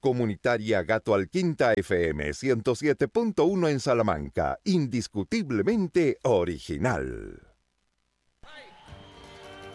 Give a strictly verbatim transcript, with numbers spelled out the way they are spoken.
Comunitaria Gato Alquinta F M ciento siete punto uno en Salamanca, indiscutiblemente original.